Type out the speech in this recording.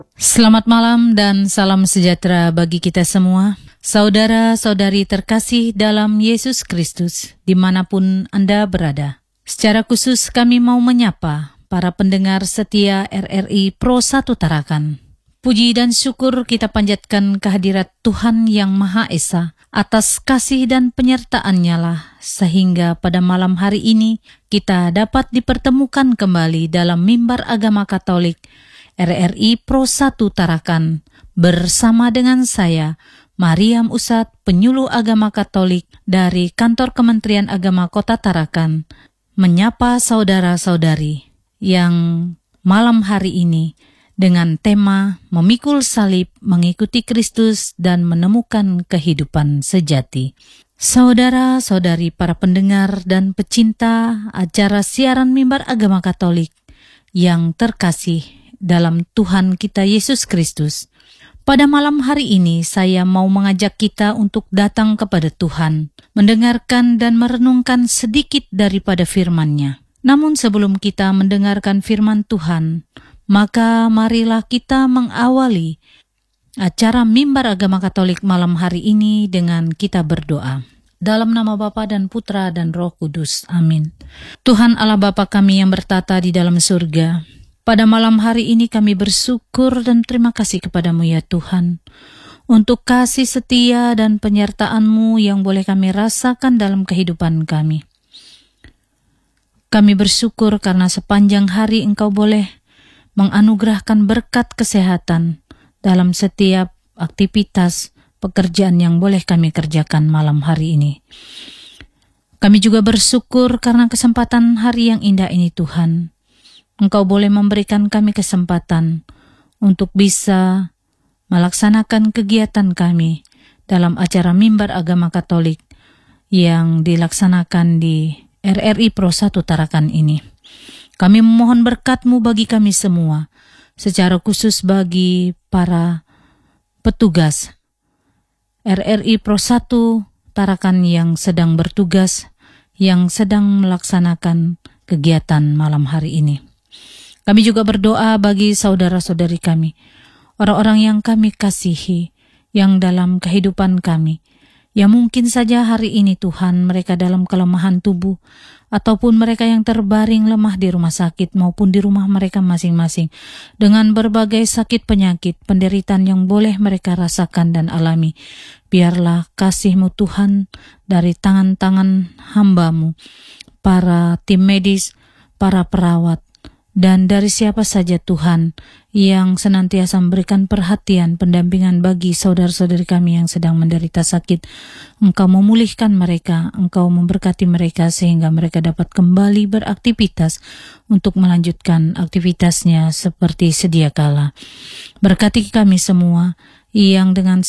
Selamat malam dan salam sejahtera bagi kita semua. Saudara-saudari terkasih dalam Yesus Kristus, dimanapun Anda berada. Secara khusus kami mau menyapa para pendengar setia RRI Pro 1 Tarakan. Puji dan syukur kita panjatkan kehadirat Tuhan Yang Maha Esa atas kasih dan penyertaan-Nya lah, sehingga pada malam hari ini kita dapat dipertemukan kembali dalam mimbar agama Katolik RRI Pro 1 Tarakan bersama dengan saya, Mariam Usat, penyuluh agama Katolik dari Kantor Kementerian Agama Kota Tarakan, menyapa saudara-saudari yang malam hari ini dengan tema memikul salib, mengikuti Kristus dan menemukan kehidupan sejati. Saudara-saudari para pendengar dan pecinta acara siaran mimbar agama Katolik yang terkasih dalam Tuhan kita Yesus Kristus. Pada malam hari ini saya mau mengajak kita untuk datang kepada Tuhan, mendengarkan dan merenungkan sedikit daripada firman-Nya. Namun sebelum kita mendengarkan firman Tuhan, maka marilah kita mengawali acara mimbar agama Katolik malam hari ini dengan kita berdoa. Dalam nama Bapa dan Putra dan Roh Kudus. Amin. Tuhan Allah Bapa kami yang bertata di dalam surga, pada malam hari ini kami bersyukur dan terima kasih kepadamu ya Tuhan, untuk kasih setia dan penyertaan-Mu yang boleh kami rasakan dalam kehidupan kami. Kami bersyukur karena sepanjang hari Engkau boleh menganugerahkan berkat kesehatan dalam setiap aktivitas pekerjaan yang boleh kami kerjakan malam hari ini. Kami juga bersyukur karena kesempatan hari yang indah ini Tuhan. Engkau boleh memberikan kami kesempatan untuk bisa melaksanakan kegiatan kami dalam acara mimbar agama Katolik yang dilaksanakan di RRI Pro 1 Tarakan ini. Kami memohon berkat-Mu bagi kami semua, secara khusus bagi para petugas RRI Pro 1 Tarakan yang sedang bertugas, yang sedang melaksanakan kegiatan malam hari ini. Kami juga berdoa bagi saudara-saudari kami, orang-orang yang kami kasihi, yang dalam kehidupan kami, yang mungkin saja hari ini Tuhan mereka dalam kelemahan tubuh, ataupun mereka yang terbaring lemah di rumah sakit maupun di rumah mereka masing-masing, dengan berbagai sakit penyakit, penderitaan yang boleh mereka rasakan dan alami. Biarlah kasih-Mu Tuhan dari tangan-tangan hamba-Mu, para tim medis, para perawat, dan dari siapa saja Tuhan yang senantiasa memberikan perhatian, pendampingan bagi saudara-saudari kami yang sedang menderita sakit. Engkau memulihkan mereka, Engkau memberkati mereka sehingga mereka dapat kembali beraktivitas untuk melanjutkan aktivitasnya seperti sedia kala. Berkati kami semua yang dengan